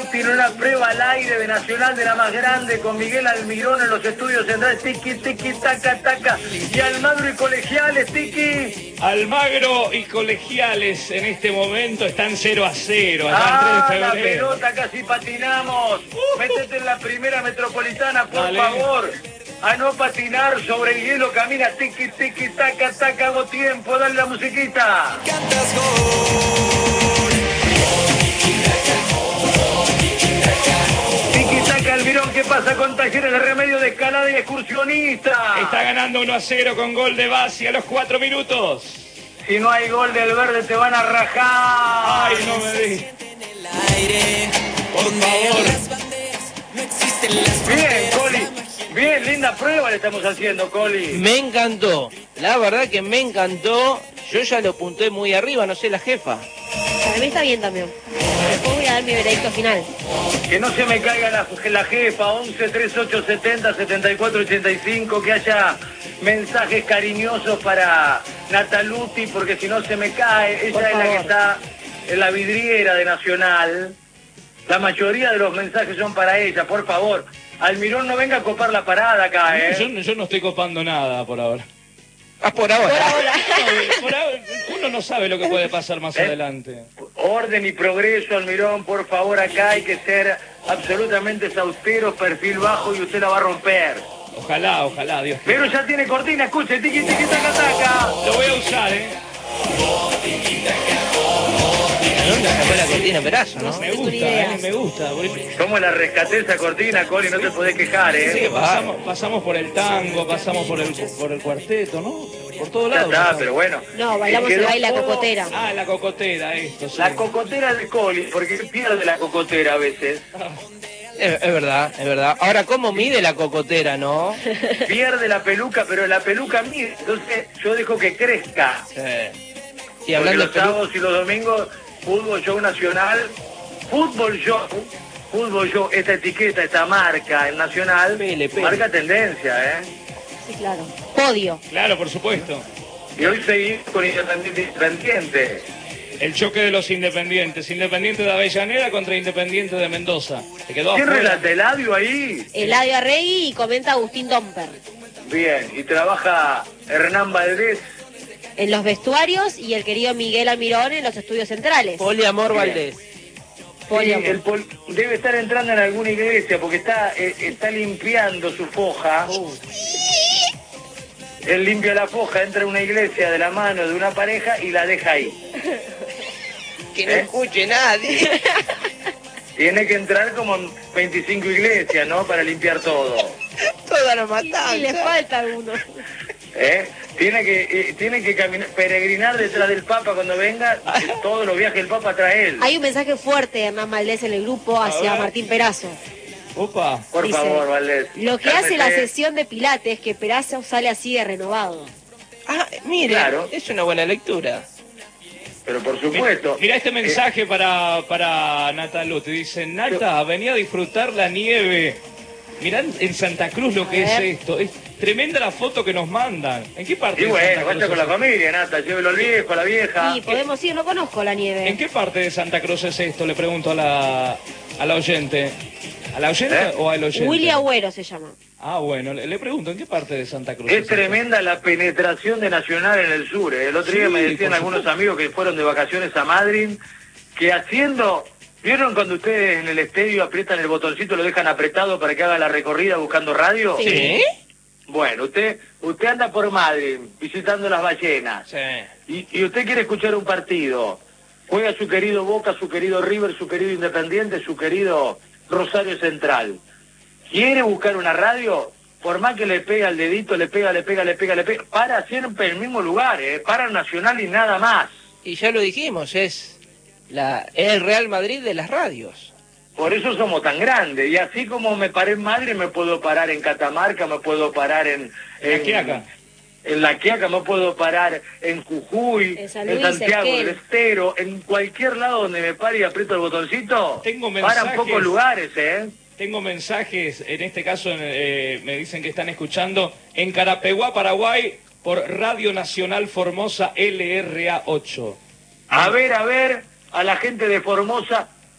tiene una prueba al aire de Nacional, de la más grande, con Miguel Almirón en los estudios centrales. Tiki, tiki, taca, taca. Y Almagro y Colegiales, Tiki. Almagro y Colegiales en este momento están 0-0. Ah, la pelota casi patinamos. Métete en la primera metropolitana, por favor. A no patinar sobre el hielo, camina, tiki, tiki, taca, taca, hago tiempo, dale la musiquita. Tiki, taca, Almirón, ¿qué pasa con Talleres de Remedio de Escalada y Excursionista? Está ganando 1-0 con gol de Bassi a los 4 minutos. Si no hay gol del verde te van a rajar. Ay, no me di. Por favor. Bien, Coli. Bien, linda prueba le estamos haciendo, Coli. Me encantó. La verdad que me encantó. Yo ya lo apunté muy arriba, no sé la jefa. Para mí está bien también. Después voy a dar mi veredicto final. Que no se me caiga la jefa, 11 38 70 74 85, que haya mensajes cariñosos para Nataluti, porque si no se me cae. Ella es la que está en la vidriera de Nacional. La mayoría de los mensajes son para ella, por favor. Almirón, no venga a copar la parada acá, ¿eh? Yo no estoy copando nada por ahora. Ah, por ahora. Por ahora. Uno no sabe lo que puede pasar más adelante. Orden y progreso, Almirón, por favor, acá hay que ser absolutamente austeros, perfil bajo, y usted la va a romper. Ojalá, Dios quiera. Pero ya tiene cortina, escuche, tiki, tiki, taca, taca. Lo voy a usar, ¿Dónde sacó la cortina Perazo, no? Me gusta. ¿Cómo la rescaté esa cortina, Coli? No te podés quejar, ¿eh? Sí, pasamos por el tango, pasamos por el cuarteto, ¿no? Por todos lados. Ya está, pero bueno. No, bailamos el baile, la cocotera. Ah, la cocotera, esto, sí. La cocotera de Coli, porque pierde la cocotera a veces. Es verdad. Ahora, ¿cómo mide la cocotera, no? Pierde la peluca, pero la peluca mide. Entonces, yo dejo que crezca. Sí, hablando los sábados y los domingos, fútbol show nacional, fútbol show, esta etiqueta, esta marca, el nacional, marca tendencia, ¿eh? Sí, claro. Podio. Claro, por supuesto. Y hoy seguimos con Independiente. El choque de los Independientes. Independiente de Avellaneda contra Independiente de Mendoza. ¿Quién relata? ¿Eladio ahí? Eladio Arregui y comenta Agustín Domper. Bien, y trabaja Hernán Valdés en los vestuarios y el querido Miguel Almirón en los estudios centrales. Poliamor Valdés. Sí, debe estar entrando en alguna iglesia porque está limpiando su foja. Él limpia la foja, entra a una iglesia de la mano de una pareja y la deja ahí. Que no escuche nadie. Tiene que entrar como en 25 iglesias, ¿no? Para limpiar todo. Toda la matanza. Y le falta uno. Tiene que caminar, peregrinar detrás del Papa cuando venga. Todos los viajes del Papa trae él. Hay un mensaje fuerte de Hernán Valdés en el grupo hacia Martín Perazo. Opa. Por favor, Valdés. Lo que hace la sesión de Pilates, que Perazo sale así de renovado. Ah, mire, claro. Es una buena lectura. Pero por supuesto. Mira este mensaje para Natalu. Te dice, Nata, venía a disfrutar la nieve. Mirá en Santa Cruz lo que es esto. Es tremenda la foto que nos mandan. ¿En qué parte y de Santa bueno, Cruz vaya con la familia, Nata. Llévelo al viejo, a la vieja. Sí, podemos ir, no conozco la nieve. ¿En qué parte de Santa Cruz es esto? Le pregunto a la oyente. ¿A la oyente o al oyente? Willy Agüero se llama. Ah, bueno, le pregunto, ¿en qué parte de Santa Cruz? Es tremenda la penetración de Nacional en el sur. El otro día me decían algunos amigos que fueron de vacaciones a Madrid, que haciendo... ¿Vieron cuando ustedes en el estadio aprietan el botoncito, lo dejan apretado para que haga la recorrida buscando radio? Sí. Bueno, usted anda por Madrid, visitando las ballenas. Sí. Y usted quiere escuchar un partido. Juega su querido Boca, su querido River, su querido Independiente, su querido Rosario Central. ¿Quiere buscar una radio? Por más que le pega el dedito, le pega. Para siempre en el mismo lugar, para Nacional y nada más. Y ya lo dijimos, es el Real Madrid de las radios. Por eso somos tan grandes. Y así como me paré en Madrid, me puedo parar en Catamarca, me puedo parar en La Quiaca. En La Quiaca, me puedo parar en Jujuy, en Santiago del Estero, en cualquier lado donde me pare y aprieto el botoncito. Tengo mensajes. Paran pocos lugares, Tengo mensajes, en este caso me dicen que están escuchando en Carapeguá, Paraguay, por Radio Nacional Formosa LRA 8. A ver, a la gente de Formosa,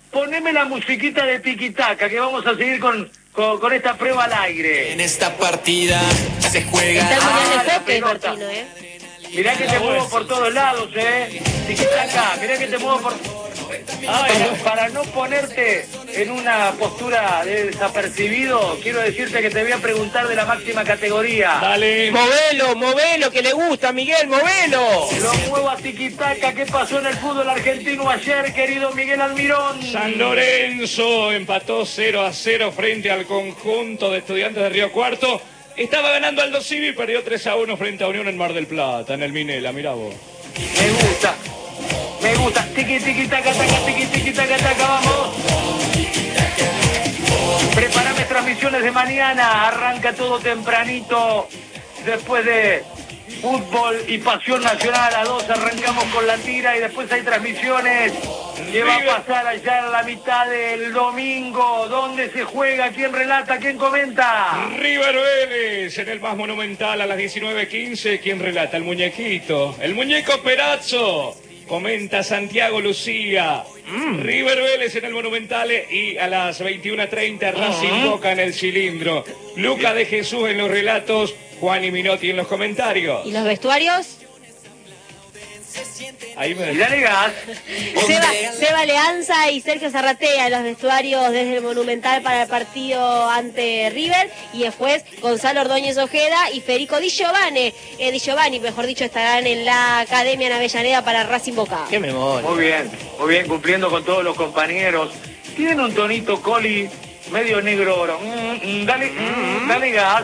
poneme la musiquita de Tiquitaca, que vamos a seguir con esta prueba al aire. En esta partida se juega. Está el mundial de la hockey, pelota. Martino, Mirá que te muevo por todos lados, Tiquitaca, mirá que te muevo por... Para no ponerte en una postura de desapercibido, quiero decirte que te voy a preguntar de la máxima categoría. Dale. Movelo, que le gusta, Miguel, movelo. Lo muevo a Tiquitaca. ¿Qué pasó en el fútbol argentino ayer, querido Miguel Almirón? San Lorenzo empató 0-0 frente al conjunto de Estudiantes de Río Cuarto. Estaba ganando Aldo Civi y perdió 3-1 frente a Unión en Mar del Plata, en el Minela, mirá vos. Me gusta. Tiquitaca, taca, vamos. Prepárame transmisiones de mañana. Arranca todo tempranito. Después de fútbol y pasión nacional a 2 arrancamos con la tira y después hay transmisiones que va a pasar allá en la mitad del domingo. ¿Dónde se juega? ¿Quién relata? ¿Quién comenta? River Vélez en el más monumental a las 19:15. ¿Quién relata? El muñequito. El muñeco Perazzo. Comenta Santiago Lucía. River Vélez en el Monumental y a las 21:30 Racing Boca en el Cilindro. Luca de Jesús en los relatos, Juan y Minotti en los comentarios. ¿Y los vestuarios? Ahí me Y dale gas. Seba Leanza y Sergio Zarratea en los vestuarios desde el Monumental para el partido ante River, y después Gonzalo Ordóñez Ojeda y Federico Di Giovanni, mejor dicho, estarán en la Academia en Avellaneda para Racing Boca. Qué memoria. Muy bien, cumpliendo con todos los compañeros. Tienen un tonito Coli medio negro oro. Dale gas.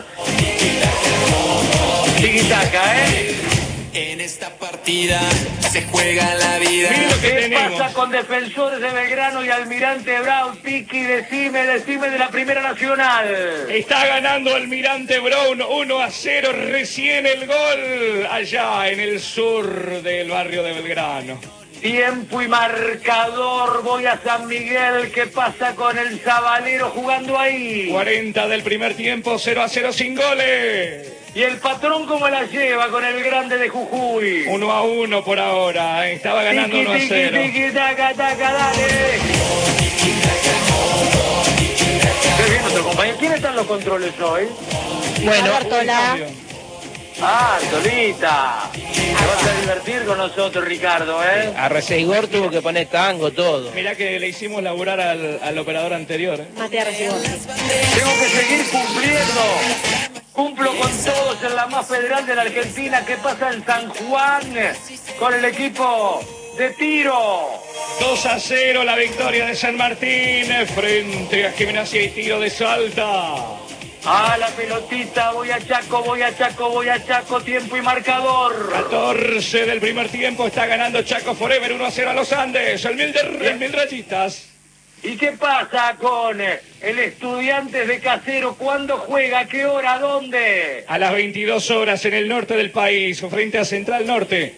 Tiquitaca, En esta partida se juega la vida. Miren lo que ¿Qué tenemos. pasa con Defensores de Belgrano y Almirante Brown? Tiki, decime de la Primera Nacional. Está ganando Almirante Brown 1-0, recién el gol allá en el sur del barrio de Belgrano. Tiempo y marcador, voy a San Miguel. ¿Qué pasa con el Sabalero jugando ahí? 40 del primer tiempo, 0-0 sin goles. ¿Y el patrón cómo la lleva con el grande de Jujuy? 1-1 por ahora, estaba ganando 1-0. Tiki, taca, dale. Qué bien nuestro compañero. ¿Quién están los controles hoy? Bueno, Bartola. Solita. Te vas a divertir con nosotros, Ricardo, a Resegor tuvo que poner tango, todo. Mirá que le hicimos laburar al operador anterior. Matías Resigoni. Tengo que seguir cumpliendo. Cumplo con todos en la más federal de la Argentina. ¿Qué pasa en San Juan con el equipo de tiro? 2-0 la victoria de San Martín frente a Gimnasia y Tiro de Salta. La pelotita, voy a Chaco, tiempo y marcador. 14 del primer tiempo, está ganando Chaco Forever 1-0 a los Andes. El Mil Rayitas. ¿Y qué pasa con el Estudiantes de Casero? ¿Cuándo juega? ¿A qué hora? ¿Dónde? A las 22 horas en el norte del país, frente a Central Norte.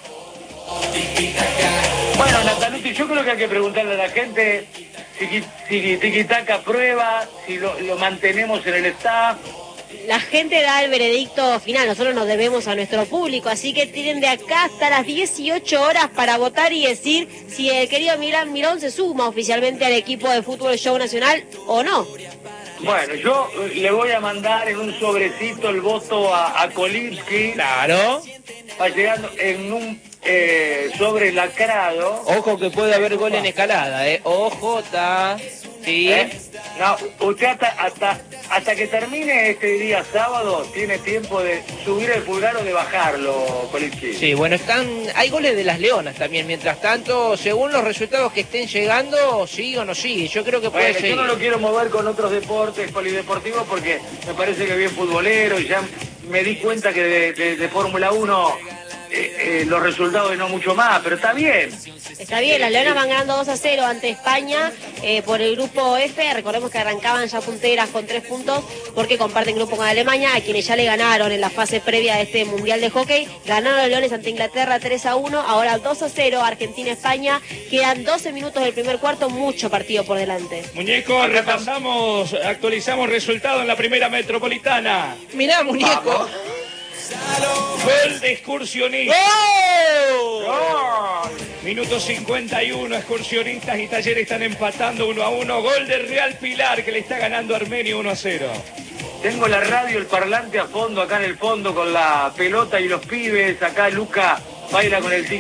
Bueno, Nataluti, yo creo que hay que preguntarle a la gente si Tiquitaca prueba, si lo mantenemos en el staff. La gente da el veredicto final, nosotros nos debemos a nuestro público, así que tienen de acá hasta las 18 horas para votar y decir si el querido Miguel Mirón se suma oficialmente al equipo de fútbol show nacional o no. Bueno, yo le voy a mandar en un sobrecito el voto a Kolinski. Claro. Va llegando en un sobre lacrado. Ojo que puede haber gol en escalada, Ojo, sí. No, usted hasta que termine este día sábado tiene tiempo de subir el pulgar o de bajarlo, Kolinski. Sí, bueno, hay goles de las Leonas también. Mientras tanto, según los resultados que estén llegando, sigue o no sigue. Yo creo que puede seguir. Yo no lo quiero mover con otros deportes polideportivos porque me parece que es bien futbolero y ya me di cuenta que de Fórmula 1 los resultados y no mucho más, pero está bien. Está bien, las Leonas van ganando 2-0 ante España por el grupo F. Recordemos que arrancaban ya punteras con 3 puntos porque comparten grupo con Alemania, a quienes ya le ganaron en la fase previa de este Mundial de Hockey. Ganaron los Leones ante Inglaterra 3-1, ahora 2-0 Argentina-España. Quedan 12 minutos del primer cuarto, mucho partido por delante. Muñeco, actualizamos resultado en la primera metropolitana. Mirá, muñeco. Gol de Excursionista. ¡Oh! Minuto 51, Excursionistas y Talleres están empatando 1-1. Gol de Real Pilar que le está ganando a Armenio 1-0. Tengo la radio, el parlante a fondo, acá en el fondo con la pelota y los pibes. Acá Luca baila con el